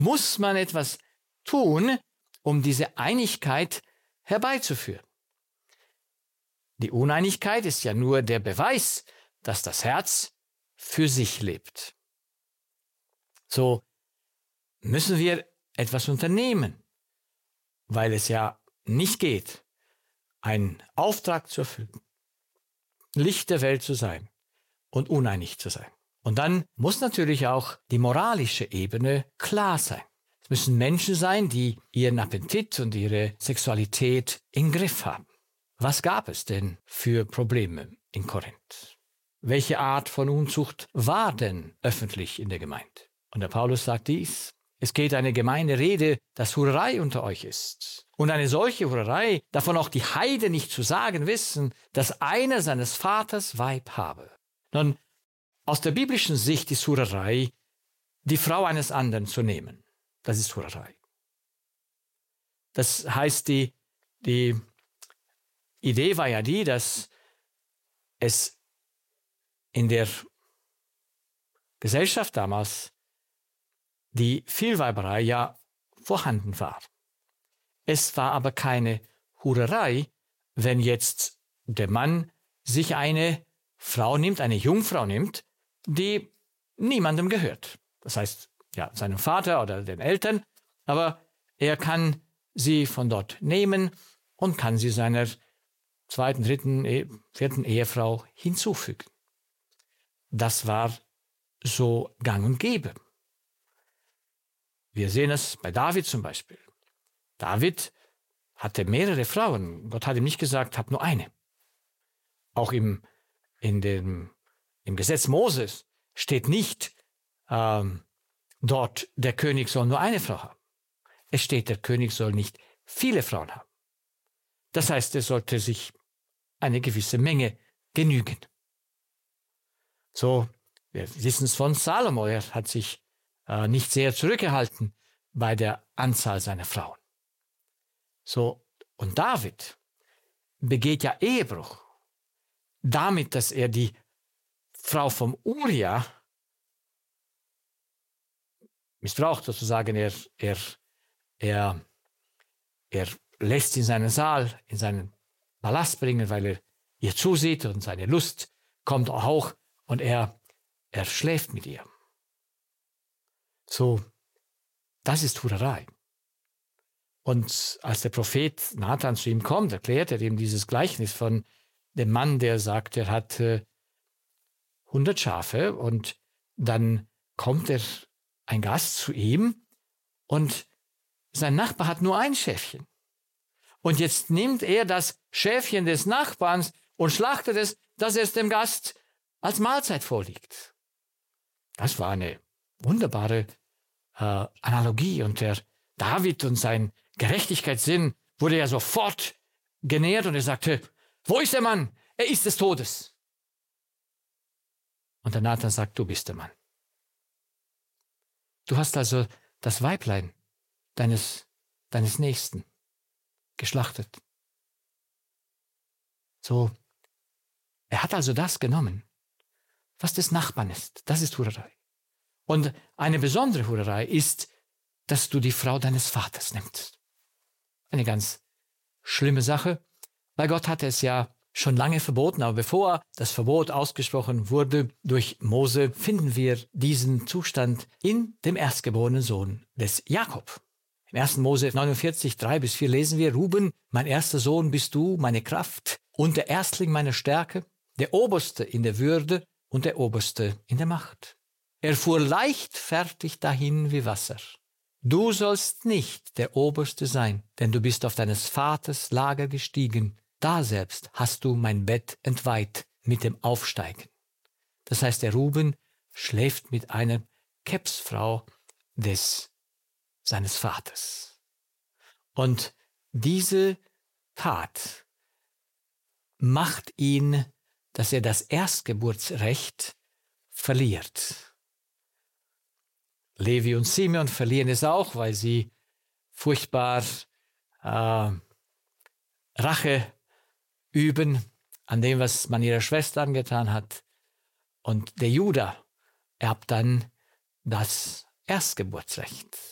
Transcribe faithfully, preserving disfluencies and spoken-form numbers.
muss man etwas tun, um diese Einigkeit herbeizuführen. Die Uneinigkeit ist ja nur der Beweis, dass das Herz für sich lebt. So müssen wir etwas unternehmen, weil es ja nicht geht, einen Auftrag zu erfüllen, Licht der Welt zu sein und uneinig zu sein. Und dann muss natürlich auch die moralische Ebene klar sein. Es müssen Menschen sein, die ihren Appetit und ihre Sexualität im Griff haben. Was gab es denn für Probleme in Korinth? Welche Art von Unzucht war denn öffentlich in der Gemeinde? Und der Paulus sagt dies: Es geht eine gemeine Rede, dass Hurerei unter euch ist. Und eine solche Hurerei, davon auch die Heiden nicht zu sagen wissen, dass einer seines Vaters Weib habe. Nun, aus der biblischen Sicht ist Hurerei, die Frau eines anderen zu nehmen. Das ist Hurerei. Das heißt, die, die Idee war ja die, dass es in der Gesellschaft damals die Vielweiberei ja vorhanden war. Es war aber keine Hurerei, wenn jetzt der Mann sich eine Frau nimmt, eine Jungfrau nimmt, die niemandem gehört. Das heißt, ja, seinem Vater oder den Eltern, aber er kann sie von dort nehmen und kann sie seiner zweiten, dritten, vierten Ehefrau hinzufügen. Das war so gang und gäbe. Wir sehen es bei David zum Beispiel. David hatte mehrere Frauen. Gott hat ihm nicht gesagt, hab nur eine. Auch im, in dem, im Gesetz Moses steht nicht ähm, dort, der König soll nur eine Frau haben. Es steht, der König soll nicht viele Frauen haben. Das heißt, er sollte sich eine gewisse Menge genügen. So, wir wissen es von Salomo, er hat sich äh, nicht sehr zurückgehalten bei der Anzahl seiner Frauen. So, und David begeht ja Ehebruch damit, dass er die Frau vom Uria missbraucht, sozusagen. Er, er, er, er lässt in seinen Saal, in seinen Palast bringen, weil er ihr zusieht und seine Lust kommt auch hoch und er, er schläft mit ihr. So, das ist Hurerei. Und als der Prophet Nathan zu ihm kommt, erklärt er ihm dieses Gleichnis von dem Mann, der sagt, er hat äh, hundert Schafe und dann kommt er, ein Gast zu ihm und sein Nachbar hat nur ein Schäfchen. Und jetzt nimmt er das Schäfchen des Nachbarns und schlachtet es, dass es dem Gast als Mahlzeit vorliegt. Das war eine wunderbare äh, Analogie und der David und sein Gerechtigkeitssinn wurde ja sofort genährt und er sagte, wo ist der Mann? Er ist des Todes. Und der Nathan sagt, du bist der Mann. Du hast also das Weiblein deines, deines Nächsten geschlachtet. So, er hat also das genommen, was des Nachbarn ist. Das ist Hurerei. Und eine besondere Hurerei ist, dass du die Frau deines Vaters nimmst. Eine ganz schlimme Sache, weil Gott hatte es ja schon lange verboten, aber bevor das Verbot ausgesprochen wurde durch Mose, finden wir diesen Zustand in dem erstgeborenen Sohn des Jakob. Im ersten Mose neunundvierzig, drei bis vier lesen wir, Ruben, mein erster Sohn bist du, meine Kraft und der Erstling meiner Stärke, der Oberste in der Würde und der Oberste in der Macht. Er fuhr leichtfertig dahin wie Wasser. Du sollst nicht der Oberste sein, denn du bist auf deines Vaters Lager gestiegen. Da selbst hast du mein Bett entweiht mit dem Aufsteigen. Das heißt, der Ruben schläft mit einer Kebsfrau des, seines Vaters. Und diese Tat macht ihn, dass er das Erstgeburtsrecht verliert. Levi und Simeon verlieren es auch, weil sie furchtbar äh, Rache üben an dem, was man ihrer Schwester angetan hat. Und der Juda erbt dann das Erstgeburtsrecht.